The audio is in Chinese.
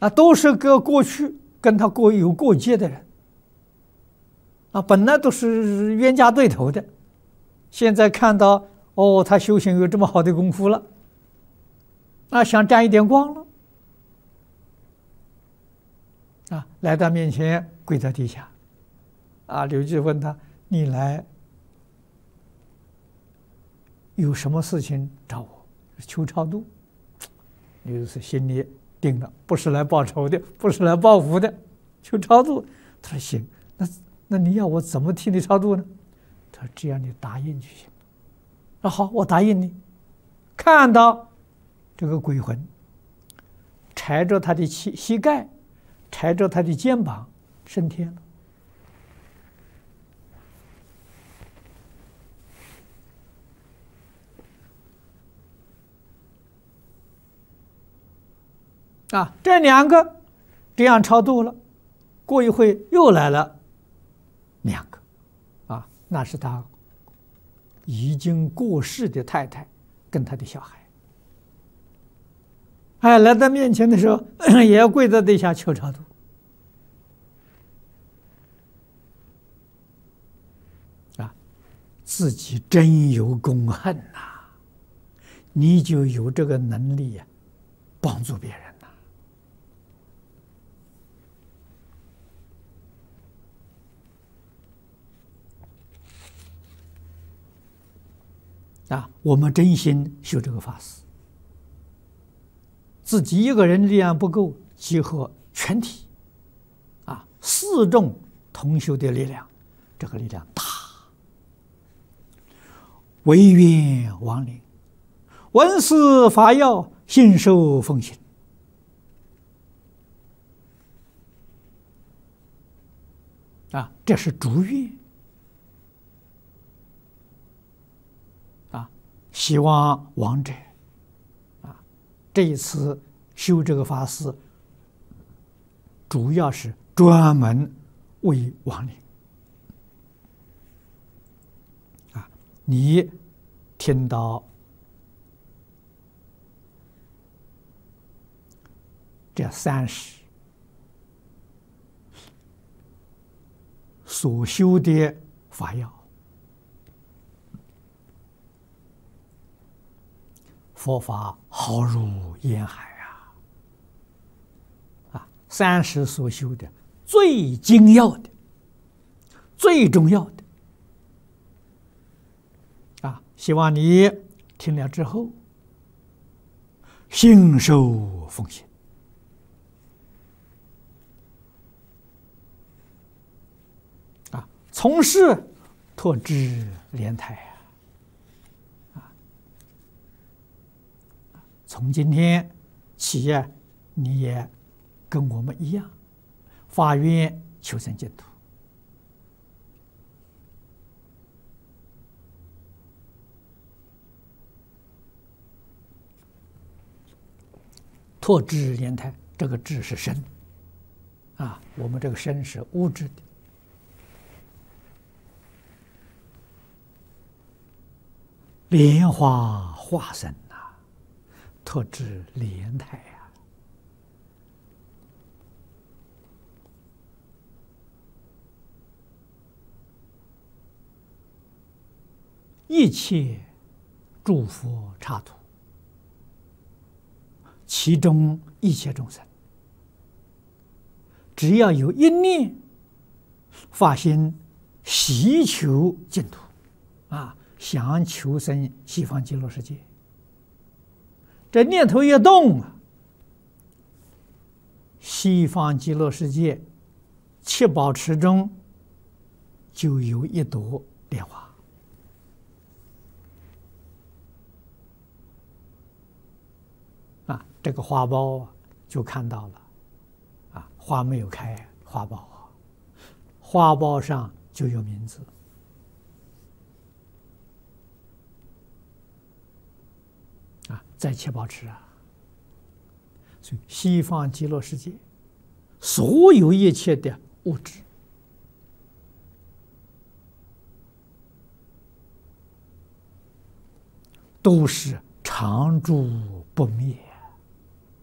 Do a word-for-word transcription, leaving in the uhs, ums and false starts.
啊，都是跟过去跟他过有过节的人，啊，本来都是冤家对头的，现在看到哦，他修行有这么好的功夫了，啊，想沾一点光了，啊，来到面前跪在地下，啊，刘据问他：“你来有什么事情找我？求超度。”刘居士心里定了，不是来报仇的，不是来报复的，求超度。他说：“行，那那你要我怎么替你超度呢？”他说：“只要你答应就行。”啊，好，我答应你。看到这个鬼魂踩着他的膝膝盖，踩着他的肩膀，升天了。啊，这两个这样超度了，过一会又来了两个，啊，那是他已经过世的太太跟他的小孩。哎，来到面前的时候，也要跪在地下求超度。啊，自己真有功恨呐、啊，你就有这个能力呀、啊，帮助别人。啊，我们真心修这个法事，自己一个人力量不够，集合全体，啊，四众同修的力量，这个力量大。唯愿亡灵闻思法要，信受奉行。啊，这是主愿。希望亡者，啊，这一次修这个法事，主要是专门为亡灵。啊，你听到这三世所修的法要，佛法浩如烟海啊！啊，三世所修的最精要的、最重要的啊！希望你听了之后，信受奉行啊，从事拓知莲台啊！从今天起呀，你也跟我们一样，发愿求生净土。拓知莲台，这个知是身啊，我们这个身是物质的，莲花化身。拓知莲台啊，一切诸佛刹土，其中一切众生，只要有一念发心希求净土啊，想求生西方极乐世界。这念头一动啊，西方极乐世界七宝池中就有一朵莲花啊，这个花苞啊就看到了啊，花没有开，花苞啊，花苞上就有名字。在七宝池啊，所以西方极乐世界所有一切的物质，都是常住不灭。